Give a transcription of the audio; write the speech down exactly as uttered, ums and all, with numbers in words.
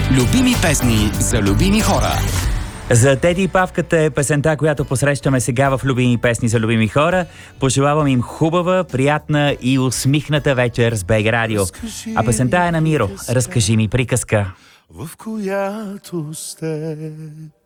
Любими песни за любими хора. За Теди и Павката е песента, която посрещаме сега в Любими песни за любими хора. Пожелавам им хубава, приятна и усмихната вечер с БГ Радио. А песента е на Миро. Разкажи ми приказка. В която сте